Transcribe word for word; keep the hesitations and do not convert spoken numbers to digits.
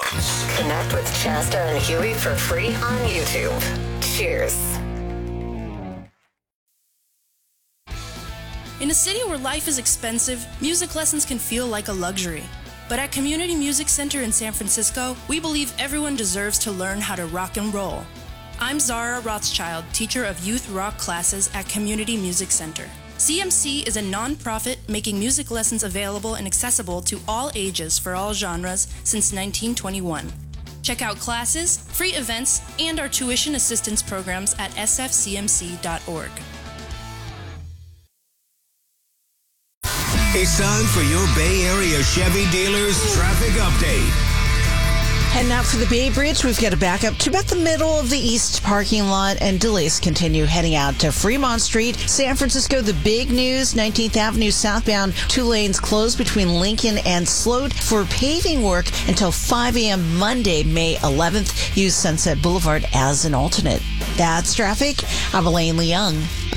Connect with Shasta and Huey for free on YouTube. Cheers. In a city where life is expensive, music lessons can feel like a luxury. But at Community Music Center in San Francisco, we believe everyone deserves to learn how to rock and roll. I'm Zara Rothschild, teacher of youth rock classes at Community Music Center. C M C is a nonprofit making music lessons available and accessible to all ages for all genres since nineteen twenty-one. Check out classes, free events, and our tuition assistance programs at s f c m c dot org. It's time for your Bay Area Chevy dealers traffic update. Heading out for the Bay Bridge, we've got a backup to about the middle of the east parking lot, and delays continue heading out to Fremont Street. San Francisco, the big news, nineteenth Avenue southbound, two lanes closed between Lincoln and Sloat for paving work until five a.m. Monday, May eleventh. Use Sunset Boulevard as an alternate. That's traffic. I'm Elaine Leung.